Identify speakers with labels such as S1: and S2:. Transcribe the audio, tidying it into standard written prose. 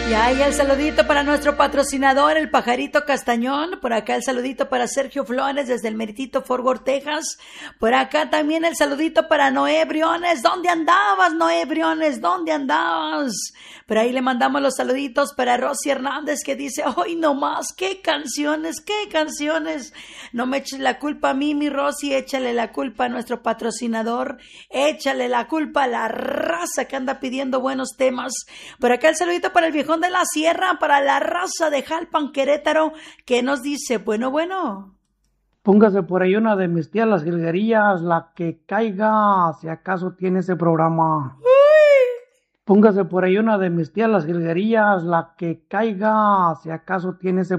S1: Y ahí el saludito para nuestro patrocinador, el Pajarito Castañón. Por acá el saludito para Sergio Flores desde el meritito Fort Worth, Texas. Por acá también el saludito para Noé Briones. ¿Dónde andabas, Noé Briones? ¿Dónde andabas? Por ahí le mandamos los saluditos para Rosy Hernández, que dice, ¡ay, no más! ¡Qué canciones! ¡Qué canciones! No me eches la culpa a mí, mi Rosy. Échale la culpa a nuestro patrocinador. Échale la culpa a la raza que anda pidiendo buenos temas. Por acá el saludito para el viejón de la Sierra, para la raza de Jalpan, Querétaro, que nos dice, bueno.
S2: Póngase por ahí una de mis tías las jilguerillas, la que caiga, si acaso tiene ese programa. Póngase por ahí una de mis tías las jilguerillas, la que caiga, si acaso tiene ese